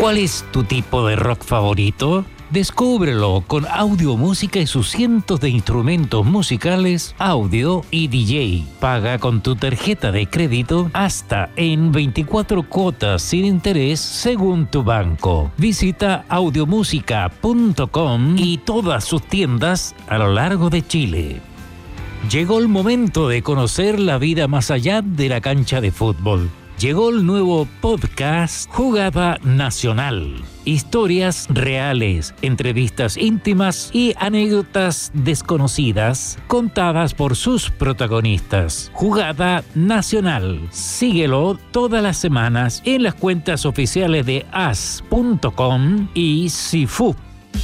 ¿Cuál es tu tipo de rock favorito? Descúbrelo con Audiomúsica y sus cientos de instrumentos musicales, audio y DJ. Paga con tu tarjeta de crédito hasta en 24 cuotas sin interés según tu banco. Visita audiomusica.com y todas sus tiendas a lo largo de Chile. Llegó el momento de conocer la vida más allá de la cancha de fútbol. Llegó el nuevo podcast Jugada Nacional. Historias reales, entrevistas íntimas y anécdotas desconocidas contadas por sus protagonistas. Jugada Nacional. Síguelo todas las semanas en las cuentas oficiales de as.com y Sifu.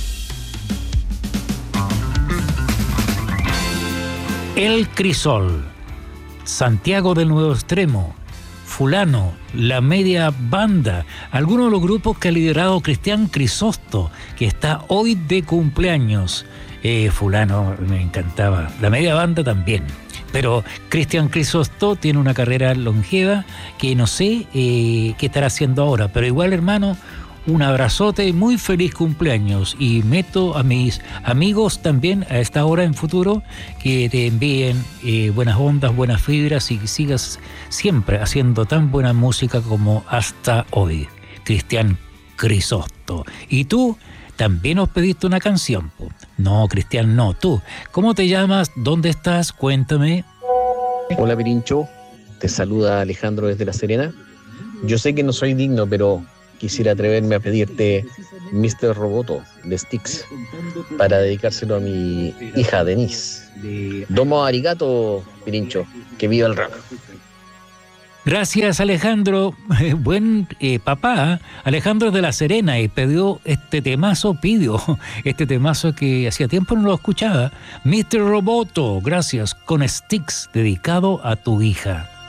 El Crisol. Santiago del Nuevo Extremo. Fulano, la media banda, algunos de los grupos que ha liderado Cristian Crisosto, que está hoy de cumpleaños. Fulano me encantaba, la media banda también. Pero Cristian Crisosto tiene una carrera longeva que no sé qué estará haciendo ahora, pero igual, hermano, un abrazote, muy feliz cumpleaños, y meto a mis amigos también a esta hora en futuro que te envíen buenas ondas, buenas fibras y que sigas siempre haciendo tan buena música como hasta hoy. Cristian Crisosto. ¿Y tú? También nos pediste una canción. No, Cristian, no, tú. ¿Cómo te llamas? ¿Dónde estás? Cuéntame. Hola, Pirincho. Te saluda Alejandro desde La Serena. Yo sé que no soy digno, pero quisiera atreverme a pedirte Mr. Roboto de Styx para dedicárselo a mi hija Denise. Domo arigato, Pirincho. Que viva el rap. Gracias, Alejandro. Buen papá. Alejandro de La Serena y pidió este temazo que hacía tiempo no lo escuchaba. Mr. Roboto, gracias, con Styx dedicado a tu hija.